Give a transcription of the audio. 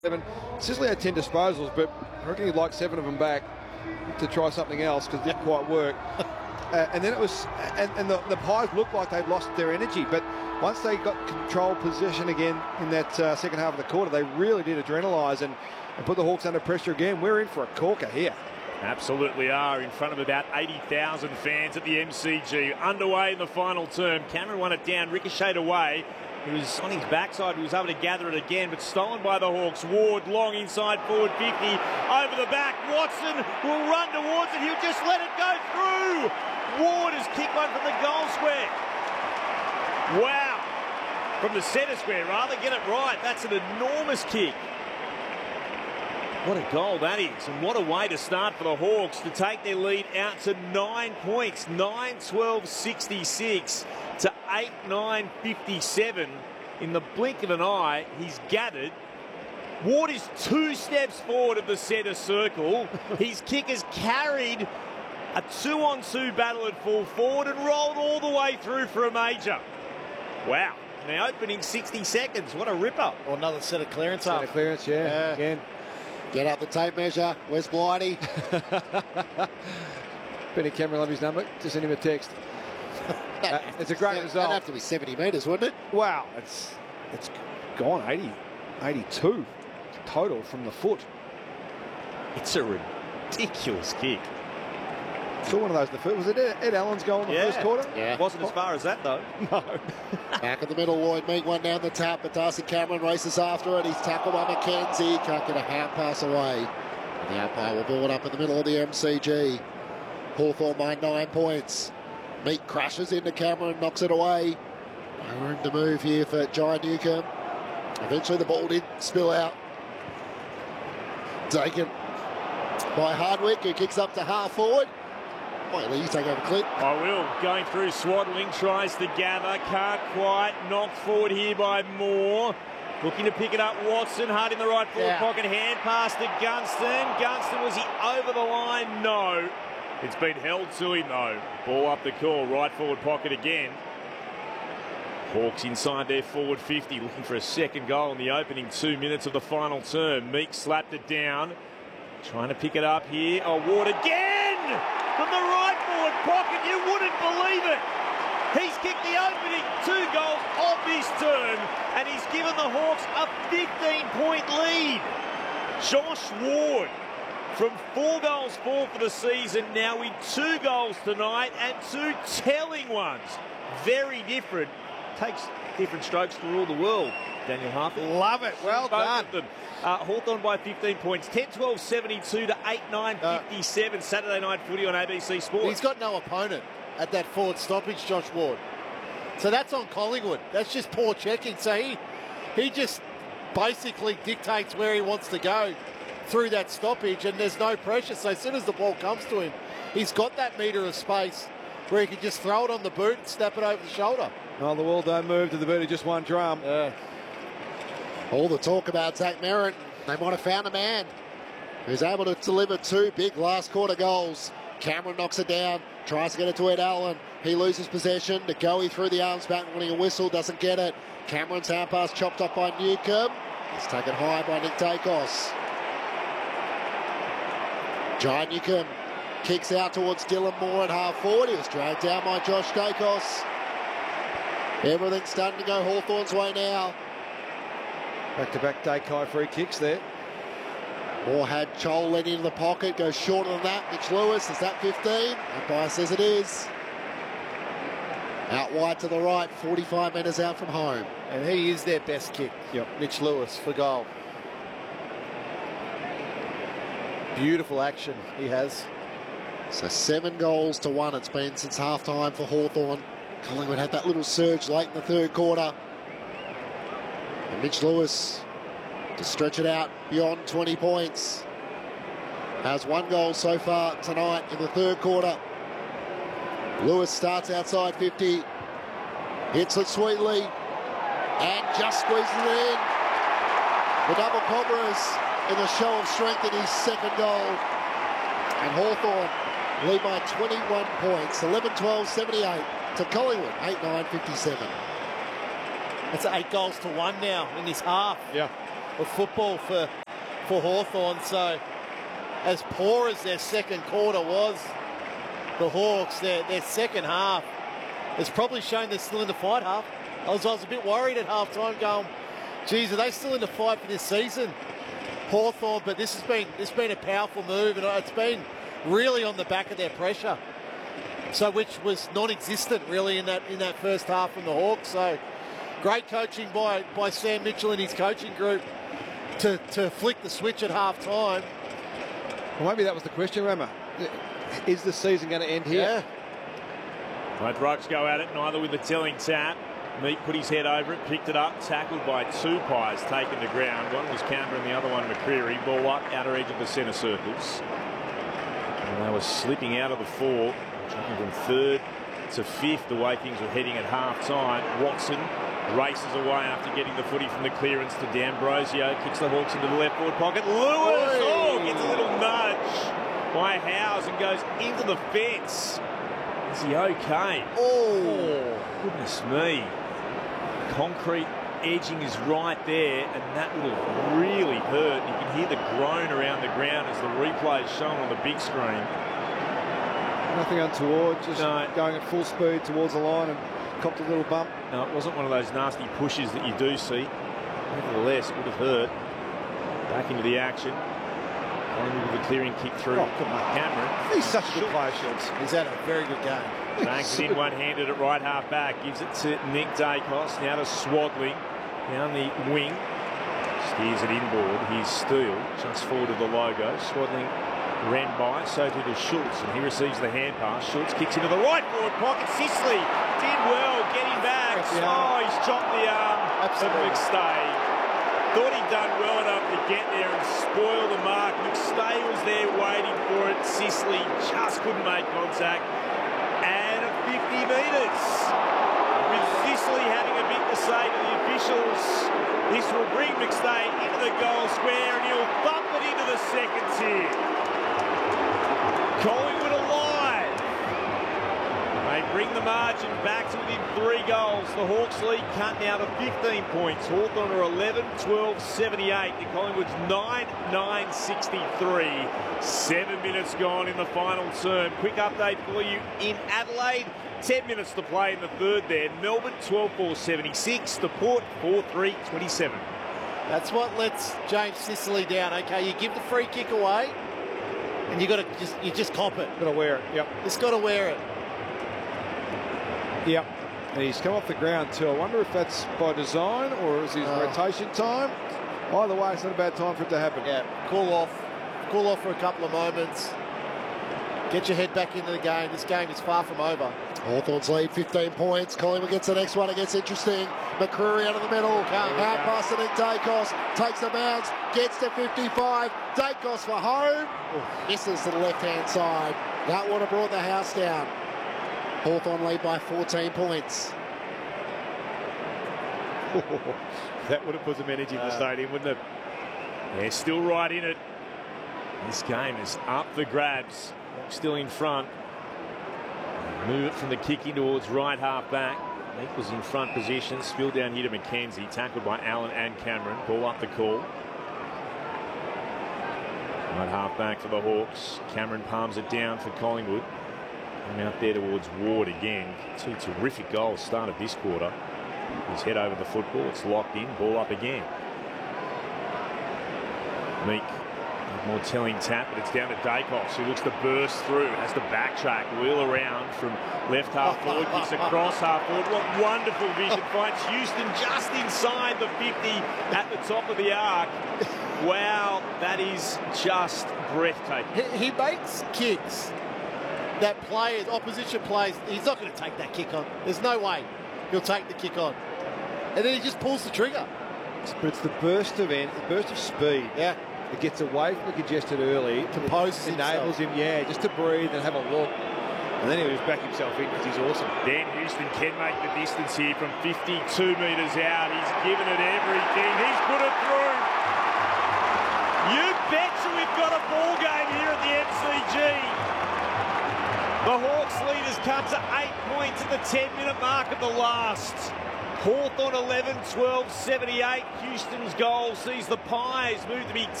Sisley had 10 disposals, but I reckon he'd like 7 of them back to try something else because it didn't quite work. And then it was, and the Pies looked like they'd lost their energy, but once they got control position again in that second half of the quarter, they really did adrenalise and put the Hawks under pressure again. We're in for a corker here. Absolutely are, in front of about 80,000 fans at the MCG. Underway in the final term. Cameron won it down, ricocheted away. He was on his backside, he was able to gather it again, but stolen by the Hawks. Ward long inside forward 50, over the back. Watson will run towards it, he'll just let it go through. Ward has kicked one from the goal square. Wow, from the centre square rather, get it right. That's an enormous kick. What a goal that is, and what a way to start for the Hawks to take their lead out to 9 points, 9-12-66 to 8-9-57. In the blink of an eye, he's gathered. Ward is 2 steps forward of the centre circle. His kick has carried a 2-on-2 battle at full forward and rolled all the way through for a major. Wow. Now opening 60 seconds. What a ripper. Or another set of clearance up. Set of clearance, yeah. Again. Get up the tape measure. Where's Blighty? Benny Cameron, love his number. Just send him a text. It's a great result. That'd have to be 70 metres, wouldn't it? Wow. It's gone 82 total from the foot. It's a ridiculous kick. Saw one of those. Was it Ed Allen's goal in the first quarter? Yeah. It wasn't as far as that, though. No. Back in the middle, Lloyd Meek one down the tap, but Darcy Cameron races after it. He's tackled by McKenzie. Can't get a hand pass away. And the umpire will ball it up in the middle of the MCG. Hawthorn by 9 points. Meek crashes into Cameron, knocks it away. No room to move here for Jai Newcomb. Eventually the ball did spill out. Taken by Hardwick, who kicks up to half forward. Wait, Lee, you take over Clint. I will. Going through, swaddling, tries to gather, can't quite. Knocked forward here by Moore. Looking to pick it up, Watson, hard in the right forward pocket, hand pass to Gunston. Gunston, was he over the line? No. It's been held to him though. Ball up the call, right forward pocket again. Hawks inside their forward 50, looking for a second goal in the opening 2 minutes of the final term. Meek slapped it down. Trying to pick it up here. Oh, Ward again! From the right forward pocket, you wouldn't believe it. He's kicked the opening 2 goals of this term, and he's given the Hawks a 15-point lead. Josh Ward, from 4 goals for the season, now with 2 goals tonight and 2 telling ones. Very different. Takes different strokes to rule the world. Daniel Harper. Love it. Well done. Hawthorn by 15 points. 10-12-72 to 8-9-57. Saturday night footy on ABC Sports. He's got no opponent at that forward stoppage, Josh Ward. So that's on Collingwood. That's just poor checking. So he just basically dictates where he wants to go through that stoppage, and there's no pressure. So as soon as the ball comes to him, he's got that metre of space where he can just throw it on the boot and snap it over the shoulder. Well, the wall don't move to the boot of just one drum. All the talk about Zach Merritt. They might have found a man who's able to deliver 2 big last quarter goals. Cameron knocks it down, tries to get it to Ed Allen. He loses possession. Goey through the arms back, wanting a whistle, doesn't get it. Cameron's hand pass chopped off by Newcomb. It's taken high by Nick Dacos. Jai Newcomb kicks out towards Dylan Moore at half forward. He was dragged down by Josh Dacos. Everything's starting to go Hawthorn's way now. Back-to-back Dakai free kicks there. Moore had Chol led into the pocket, goes shorter than that. Mitch Lewis, is that 15? Umpire says it is. Out wide to the right, 45 metres out from home. And he is their best kick. Yep. Mitch Lewis for goal. Beautiful action he has. So 7 goals to 1 it's been since half-time for Hawthorn. Collingwood had that little surge late in the third quarter. And Mitch Lewis to stretch it out beyond 20 points. Has 1 goal so far tonight in the third quarter. Lewis starts outside 50. Hits it sweetly. And just squeezes it in. The double Cobras in a show of strength in his second goal. And Hawthorn lead by 21 points. 11-12-78 to Collingwood. 8-9-57. It's 8 goals to 1 now in this half. Yeah. of football for Hawthorn. So as poor as their second quarter was, the Hawks, their second half has probably shown they're still in the fight half. I was a bit worried at half time going, geez, are they still in the fight for this season? Hawthorn, but this has been a powerful move, and it's been really on the back of their pressure. So which was non-existent really in that first half from the Hawks. So great coaching by Sam Mitchell and his coaching group to flick the switch at half time. Well, maybe that was the question, Rama. Is the season going to end here? Yeah. Both rucks go at it, neither with a telling tap. Meek put his head over it, picked it up, tackled by two Pies, taken to ground. One was Canberra and the other one McCreery. Ball up, outer edge of the centre circles. And they were slipping out of the four, jumping from third to fifth, the way things were heading at half-time. Watson races away after getting the footy from the clearance to D'Ambrosio. Kicks the Hawks into the left forward pocket. Lewis gets a little nudge by Howes and goes into the fence. Is he okay? Oh, goodness me. Concrete edging is right there, and that would have really hurt. You can hear the groan around the ground as the replay is shown on the big screen. Nothing untoward, just going at full speed towards the line and copped a little bump. No, it wasn't one of those nasty pushes that you do see. Nevertheless, it would have hurt. Back into the action. With the clearing kick through Cameron. He's such a good player, Schultz. he's had a very good game. Banks in one-handed at right half back. Gives it to Nick Dacos. Now to Swadling. Down the wing. Steers it inboard. Here's Steele. Just forward of the logo. Swadling ran by. So to Schultz. And he receives the hand pass. Schultz kicks into the right forward pocket. Sicily did well getting back. Oh, he's chopped the arm of McStay. Thought he'd done well enough to get there and spoil the mark. McStay was there waiting for it. Sicily just couldn't make contact. And at 50 metres, with Sicily having a bit to say to the officials, this will bring McStay into the goal square and he'll bump it into the second tier. Collingwood alive. They bring the margin back to within 3 goals. The Hawks lead cut now to 15 points. Hawthorn are 11-12-78. The Collingwood's 9-9-63. 7 minutes gone in the final term. Quick update for you in Adelaide. 10 minutes to play in the third there. Melbourne 12-4-76. The Port 4-3-27. That's what lets James Sicily down. Okay, you give the free kick away, and you just cop it. Got to wear it. Yep. Just got to wear it. Yep. And he's come off the ground too. I wonder if that's by design or is his rotation time. Either way, it's not a bad time for it to happen. Yeah. Cool off for a couple of moments. Get your head back into the game. This game is far from over. Hawthorn's lead 15 points. Collingwood gets the next one. It gets interesting. McCreery out of the middle. Out past it in Dacos. Takes the bounce. Gets to 55. Dacos for home. Misses to the left-hand side. That would have brought the house down. Hawthorn lead by 14 points. That would have put some energy in the stadium, wouldn't it? They're still right in it. This game is up for grabs. Still in front. Move it from the kick in towards right half back. Meek was in front position. Spilled down here to McKenzie. Tackled by Allen and Cameron. Ball up the call. Right half back for the Hawks. Cameron palms it down for Collingwood. And out there towards Ward again. 2 terrific goals started this quarter. His head over the football. It's locked in. Ball up again. Meek. More telling tap, but it's down to Dacos, who looks to burst through. Has to backtrack, wheel around from left half forward. Kicks across half forward. What wonderful vision. Finds Houston just inside the 50 at the top of the arc. Wow, that is just breathtaking. He makes kicks that players, opposition players, he's not going to take that kick on. There's no way he'll take the kick on. And then he just pulls the trigger. But it's the burst of speed. Yeah. It gets away from the congested early. Composes enables him, just to breathe and have a look. And then he'll just back himself in because he's awesome. Dan Houston can make the distance here from 52 metres out. He's given it everything. He's put it through. You betcha we've got a ball game here at the MCG. The Hawks lead has come to 8 points at the 10-minute mark of the last. Hawthorn 11, 12, 78. Houston's goal sees the Pies move to be